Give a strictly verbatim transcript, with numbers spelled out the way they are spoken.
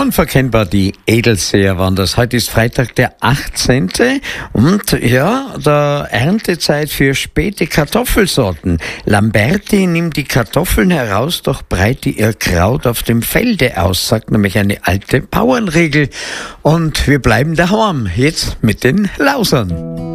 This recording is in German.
Unverkennbar, die Edelseher waren das. Heute ist Freitag, der achtzehnte Und ja, der Erntezeit für späte Kartoffelsorten. Lamberti nimmt die Kartoffeln heraus, doch breite ihr Kraut auf dem Felde aus, sagt nämlich eine alte Bauernregel. Und wir bleiben daheim, jetzt mit den Lausern.